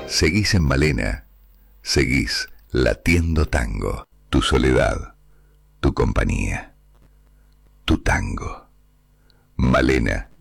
Seguís en Malena, seguís latiendo tango, tu soledad, tu compañía, tu tango. Malena,